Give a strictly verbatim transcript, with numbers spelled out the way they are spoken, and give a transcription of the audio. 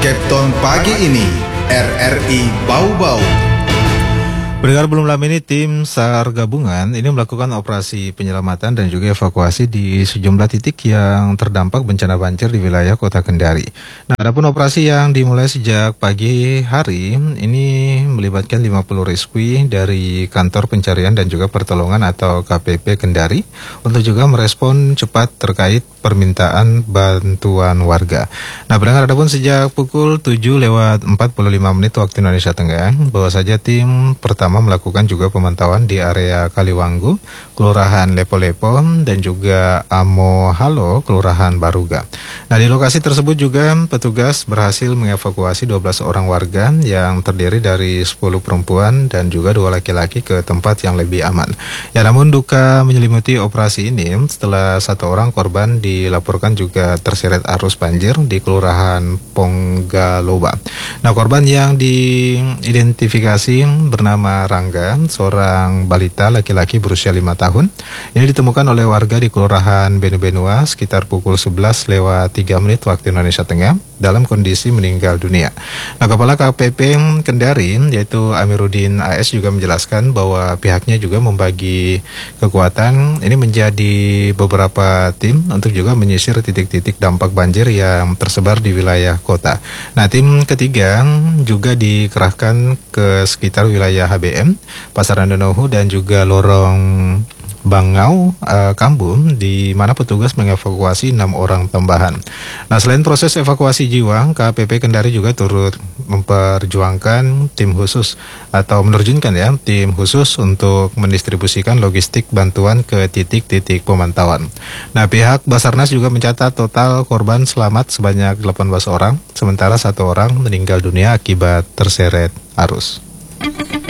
Kepton pagi ini, R R I Bau-Bau. Pendengar, belum lama ini tim SAR gabungan ini melakukan operasi penyelamatan dan juga evakuasi di sejumlah titik yang terdampak bencana banjir di wilayah Kota Kendari. Nah, adapun operasi yang dimulai sejak pagi hari ini melibatkan lima puluh rescue dari Kantor Pencarian dan juga Pertolongan atau K P P Kendari untuk juga merespon cepat terkait permintaan bantuan warga. Nah, pendengar, adapun sejak pukul tujuh lewat empat puluh lima menit waktu Indonesia Tengah, bahwa saja tim pertama melakukan juga pemantauan di area Kaliwanggu, Kelurahan Lepo-Lepo, dan juga Amohalo, Kelurahan Baruga. Nah, di lokasi tersebut juga petugas berhasil mengevakuasi dua belas orang warga yang terdiri dari sepuluh perempuan dan juga dua laki-laki ke tempat yang lebih aman. Ya, namun duka menyelimuti operasi ini setelah satu orang korban dilaporkan juga terseret arus banjir di Kelurahan Ponggaloba. Nah, korban yang diidentifikasi bernama Rangga, seorang balita laki-laki berusia lima tahun. Ini ditemukan oleh warga di Kelurahan Benu-Benua sekitar pukul sebelas lewat tiga menit waktu Indonesia Tengah dalam kondisi meninggal dunia. Nah, Kepala K P P Kendari yaitu Amiruddin A S juga menjelaskan bahwa pihaknya juga membagi kekuatan ini menjadi beberapa tim untuk juga menyisir titik-titik dampak banjir yang tersebar di wilayah kota. Nah, tim ketiga juga dikerahkan ke sekitar wilayah H B M, Pasaran Donohu, dan juga Lorong Bangau, uh, Kambum, di mana petugas mengevakuasi enam orang tambahan. Nah, selain proses evakuasi jiwa, K P P Kendari juga turut memperjuangkan tim khusus atau menerjunkan ya tim khusus untuk mendistribusikan logistik bantuan ke titik-titik pemantauan. Nah, pihak Basarnas juga mencatat total korban selamat sebanyak delapan belas orang, sementara satu orang meninggal dunia akibat terseret arus.